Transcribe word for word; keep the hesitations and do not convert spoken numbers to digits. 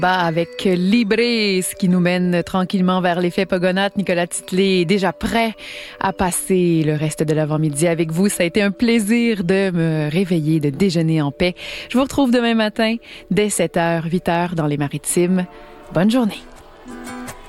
Bah, avec Libres qui nous mène tranquillement vers l'effet Pogonates. Nicolas Titley est déjà prêt à passer le reste de l'avant-midi avec vous. Ça a été un plaisir de me réveiller, de déjeuner en paix. Je vous retrouve demain matin dès sept heures, huit heures dans les Maritimes. Bonne journée.